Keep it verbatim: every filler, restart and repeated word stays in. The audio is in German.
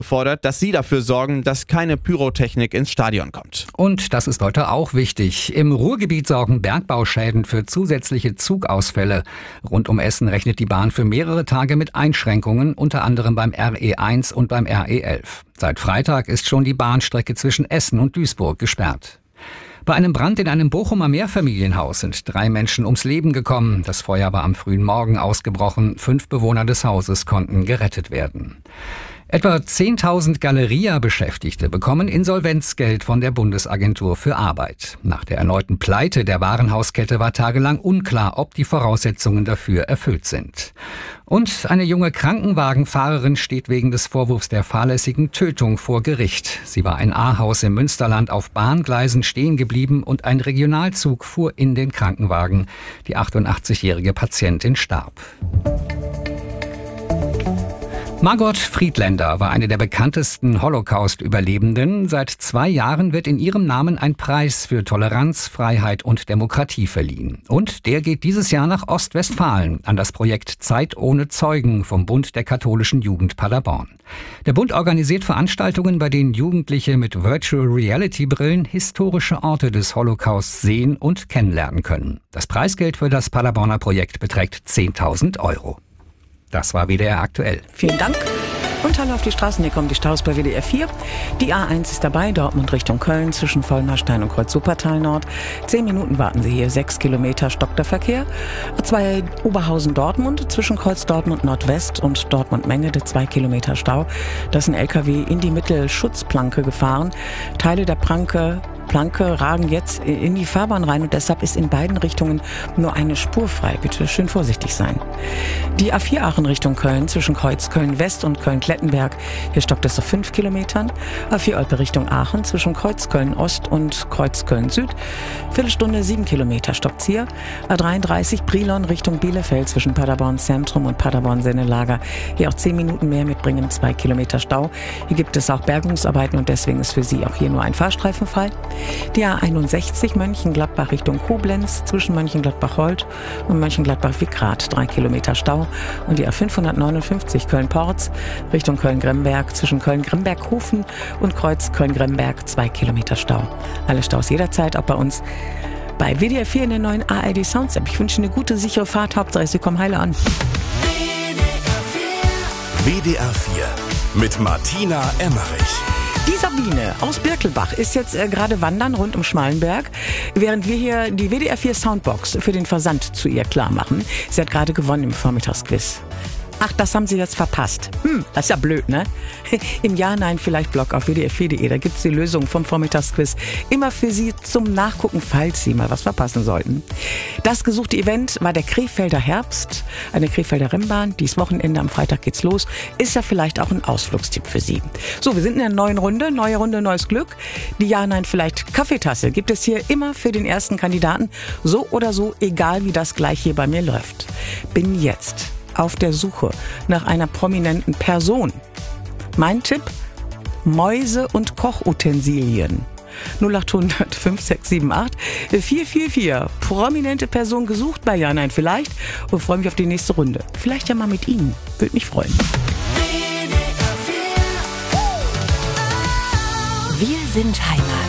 fordert, dass sie dafür sorgen, dass keine Pyrotechnik ins Stadion kommt. Und das ist heute auch wichtig. Im Ruhrgebiet sorgen Bergbauschäden für zusätzliche Zugausfälle. Rund um Essen rechnet die Bahn für mehrere Tage mit Einschränkungen, unter anderem beim R E eins und beim R E elf. Seit Freitag ist schon die Bahnstrecke zwischen Essen und Duisburg gesperrt. Bei einem Brand in einem Bochumer Mehrfamilienhaus sind drei Menschen ums Leben gekommen. Das Feuer war am frühen Morgen ausgebrochen. Fünf Bewohner des Hauses konnten gerettet werden. Etwa zehntausend Galeria-Beschäftigte bekommen Insolvenzgeld von der Bundesagentur für Arbeit. Nach der erneuten Pleite der Warenhauskette war tagelang unklar, ob die Voraussetzungen dafür erfüllt sind. Und eine junge Krankenwagenfahrerin steht wegen des Vorwurfs der fahrlässigen Tötung vor Gericht. Sie war in Ahaus im Münsterland auf Bahngleisen stehen geblieben und ein Regionalzug fuhr in den Krankenwagen. Die achtundachtzigjährige Patientin starb. Margot Friedländer war eine der bekanntesten Holocaust-Überlebenden. Seit zwei Jahren wird in ihrem Namen ein Preis für Toleranz, Freiheit und Demokratie verliehen. Und der geht dieses Jahr nach Ostwestfalen an das Projekt Zeit ohne Zeugen vom Bund der katholischen Jugend Paderborn. Der Bund organisiert Veranstaltungen, bei denen Jugendliche mit Virtual Reality Brillen historische Orte des Holocaust sehen und kennenlernen können. Das Preisgeld für das Paderborner Projekt beträgt zehntausend Euro. Das war W D R aktuell. Vielen Dank. Und hallo auf die Straßen, hier kommen die Staus bei W D R vier. Die A eins ist dabei, Dortmund Richtung Köln, zwischen Vollmarstein und Kreuz-Wuppertal Nord. Zehn Minuten warten Sie hier, sechs Kilometer stockt der Verkehr. A zwei Oberhausen-Dortmund, zwischen Kreuz Dortmund Nordwest und Dortmund-Mengede, zwei Kilometer Stau. Da ist ein L K W in die Mittelschutzplanke gefahren. Teile der Planke Planke ragen jetzt in die Fahrbahn rein und deshalb ist in beiden Richtungen nur eine Spur frei. Bitte schön vorsichtig sein. Die A vier Aachen Richtung Köln zwischen Kreuz Köln-West und Köln-Klettenberg. Hier stockt es auf fünf Kilometern. A vier Olpe Richtung Aachen zwischen Kreuz Köln-Ost und Kreuz Köln-Süd. Viertelstunde, sieben Kilometer stockt's hier. A dreiunddreißig Brilon Richtung Bielefeld zwischen Paderborn Zentrum und Paderborn Sennelager. Hier auch zehn Minuten mehr mitbringen, zwei Kilometer Stau. Hier gibt es auch Bergungsarbeiten und deswegen ist für Sie auch hier nur ein Fahrstreifen frei. Die A einundsechzig Mönchengladbach Richtung Koblenz zwischen Mönchengladbach-Holt und Mönchengladbach-Wickrath, drei Kilometer Stau. Und die A fünfhundertneunundfünfzig Köln-Porz Richtung Köln-Gremberg zwischen Köln-Gremberg-Hofen und Kreuz Köln-Gremberg, zwei Kilometer Stau. Alle Staus jederzeit, auch bei uns bei W D R vier in der neuen A R D Sounds App. Ich wünsche eine gute, sichere Fahrt. Hauptsache, Sie kommen heile an. W D R vier mit Martina Emmerich. Die Sabine aus Birkelbach ist jetzt äh, gerade wandern rund um Schmalenberg, während wir hier die W D R vier Soundbox für den Versand zu ihr klar machen. Sie hat gerade gewonnen im Vormittagsquiz. Ach, das haben Sie jetzt verpasst. Hm, das ist ja blöd, ne? Im Ja, Nein, vielleicht Blog auf W D R vier Punkt de. Da gibt's die Lösung vom Vormittagsquiz. Immer für Sie zum Nachgucken, falls Sie mal was verpassen sollten. Das gesuchte Event war der Krefelder Herbst, eine Krefelder Rennbahn. Dieses Wochenende, am Freitag geht's los. Ist ja vielleicht auch ein Ausflugstipp für Sie. So, wir sind in einer neuen Runde. Neue Runde, neues Glück. Die Ja, Nein, vielleicht Kaffeetasse gibt es hier immer für den ersten Kandidaten. So oder so, egal wie das gleich hier bei mir läuft. Bin jetzt auf der Suche nach einer prominenten Person. Mein Tipp: Mäuse und Kochutensilien. null acht hundert fünf sechs sieben acht vier vier vier. Prominente Person gesucht bei Ja, Nein, vielleicht. Und freue mich auf die nächste Runde. Vielleicht ja mal mit Ihnen. Würde mich freuen. Wir sind Heimat.